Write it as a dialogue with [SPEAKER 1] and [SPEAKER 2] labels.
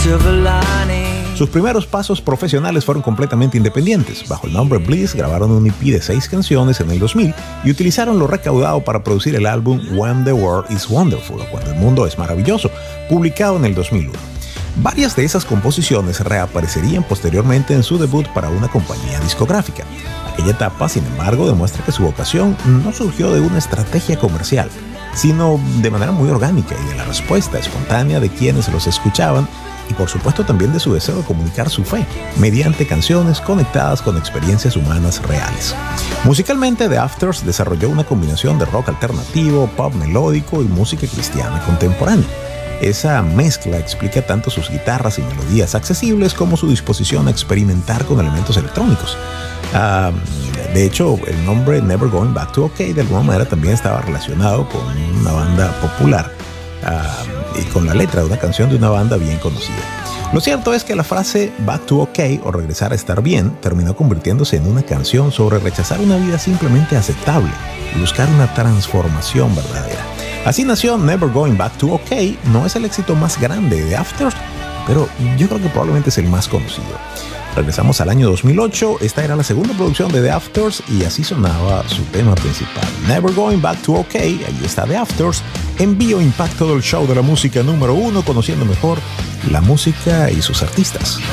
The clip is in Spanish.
[SPEAKER 1] Sus primeros pasos profesionales fueron completamente independientes. Bajo el nombre Bliss grabaron un EP de 6 canciones en el 2000 y utilizaron lo recaudado para producir el álbum When the World is Wonderful, o Cuando el Mundo es Maravilloso, publicado en el 2001. Varias de esas composiciones reaparecerían posteriormente en su debut para una compañía discográfica. Aquella etapa, sin embargo, demuestra que su vocación no surgió de una estrategia comercial, sino de manera muy orgánica y de la respuesta espontánea de quienes los escuchaban, y por supuesto también de su deseo de comunicar su fe mediante canciones conectadas con experiencias humanas reales. Musicalmente, The Afters desarrolló una combinación de rock alternativo, pop melódico y música cristiana contemporánea. Esa mezcla explica tanto sus guitarras y melodías accesibles como su disposición a experimentar con elementos electrónicos. De hecho, el nombre Never Going Back to OK de alguna manera también estaba relacionado con una banda popular y con la letra de una canción de una banda bien conocida. Lo cierto es que la frase Back to OK, o regresar a estar bien, terminó convirtiéndose en una canción sobre rechazar una vida simplemente aceptable y buscar una transformación verdadera. Así nació Never Going Back to OK. No es el éxito más grande de The Afters, pero yo creo que probablemente es el más conocido. Regresamos al año 2008, esta era la segunda producción de The Afters y así sonaba su tema principal. Never Going Back to OK, ahí está The Afters, envío impacto del show de la música número 1, conociendo mejor la música y sus artistas.